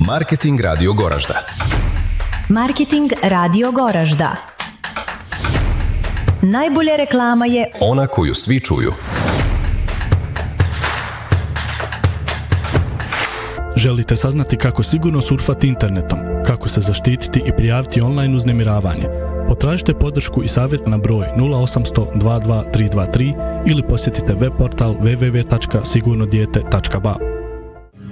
Marketing Radio Goražda. Marketing Radio Goražda. Najbolja reklama je ona koju svi čuju. Želite saznati kako sigurno surfati internetom, kako se zaštititi i prijaviti online uznemiravanje? Potražite podršku i savjet na broj 0800 22 323 ili posjetite web portal www.sigurnodijete.ba.